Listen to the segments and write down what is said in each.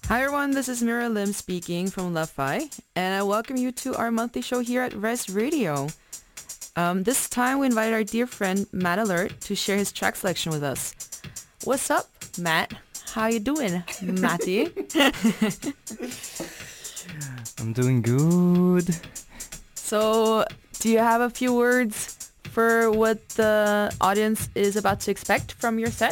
Hi everyone, this is Mira Lim speaking from Lo-Fi, and I welcome you to our monthly show here at Res Radio. This time we invited our dear friend Matt Alert to share his track selection with us. What's up, Matt? How you doing, Matty? I'm doing good. So, do you have a few words for what the audience is about to expect from your set?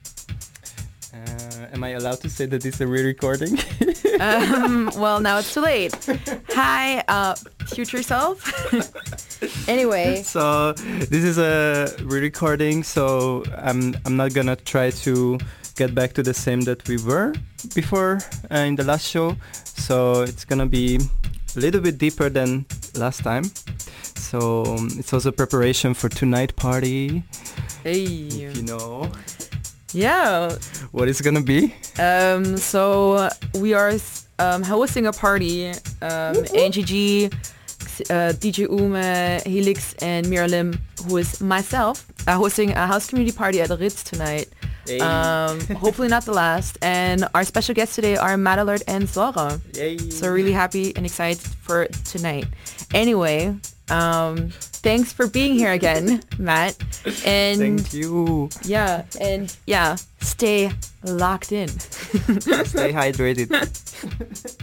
Am I allowed to say that it's a re-recording? Well, now it's too late. Hi, future self. Anyway. So this is a re-recording, so I'm not gonna try to get back to the same that we were before in the last show. So it's gonna be a little bit deeper than last time. So it's also preparation for tonight party. Hey. If you know. Yeah. What it's gonna be? So we are hosting a party. Angie G, DJ Ume, Helix, and Mira Lim, who is myself, hosting a house community party at Ritz tonight. Hey. Hopefully not the last. And our special guests today are Matt Alert and Zora. Yay. So really happy and excited for tonight. Anyway, thanks for being here again, Matt. And thank you. Yeah, and yeah, stay locked in. Stay hydrated.